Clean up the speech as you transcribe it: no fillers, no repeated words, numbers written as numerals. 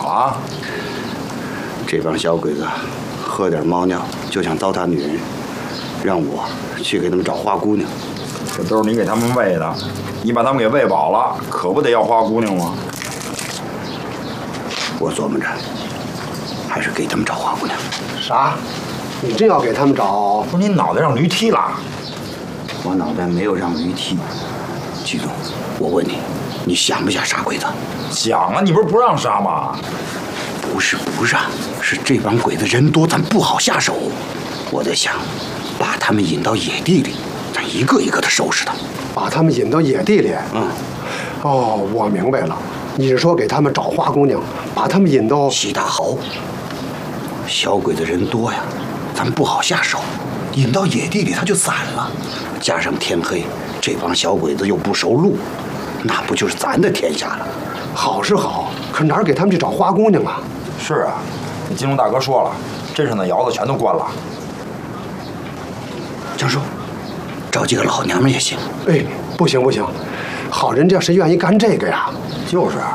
了？ 这帮小鬼子喝点猫尿就想糟蹋女人，让我去给他们找花姑娘。 这都是你给他们喂的，你把他们给喂饱了，可不得要花姑娘吗？ 我琢磨着，还是给他们找花姑娘。 啥？你真要给他们找？ 不是你脑袋让驴踢了？ 我脑袋没有让驴踢。季总，我问你，你想不想杀鬼子？ 想啊，你不是不让杀吗？ 不是不让，是这帮鬼子人多，咱不好下手。我在想，把他们引到野地里，咱一个一个的收拾他们。 把他们引到野地里？哦，我明白了，你是说给他们找花姑娘，把他们引到西大豪。小鬼子人多呀，咱不好下手，引到野地里他就散了。加上天黑，这帮小鬼子又不熟路，那不就是咱的天下了？ 好是好，可哪儿给他们去找花姑娘啊？ 是啊，那金龙大哥说了，镇上的窑子全都关了。 江叔，找几个老娘们也行。 哎，不行不行，好人家谁愿意干这个呀？ 就是啊。